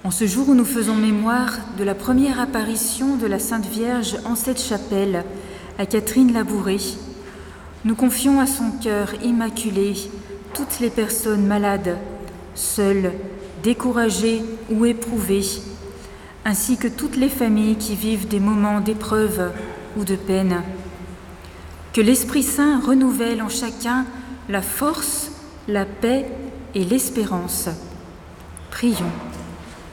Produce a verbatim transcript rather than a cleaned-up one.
En ce jour où nous faisons mémoire de la première apparition de la Sainte Vierge en cette chapelle, à Catherine Labouré, nous confions à son cœur immaculé toutes les personnes malades, seules, découragées ou éprouvées, ainsi que toutes les familles qui vivent des moments d'épreuve ou de peine. Que l'Esprit Saint renouvelle en chacun la force, la paix et l'espérance. Prions.